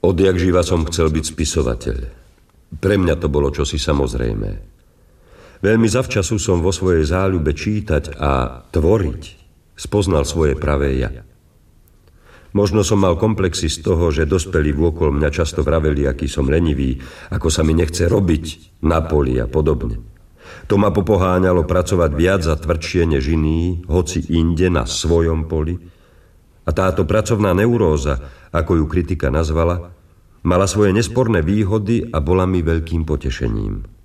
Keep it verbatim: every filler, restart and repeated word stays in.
Odjak živa som chcel byť spisovateľ. Pre mňa to bolo čosi samozrejmé. Veľmi zavčasu som vo svojej záľube čítať a tvoriť spoznal svoje pravé ja. Možno som mal komplexy z toho, že dospelí vôkol mňa často vraveli, aký som lenivý, ako sa mi nechce robiť na poli a podobne. To ma popoháňalo pracovať viac a tvrdšie než iní, hoci inde na svojom poli. A táto pracovná neuróza, ako ju kritika nazvala, mala svoje nesporné výhody a bola mi veľkým potešením.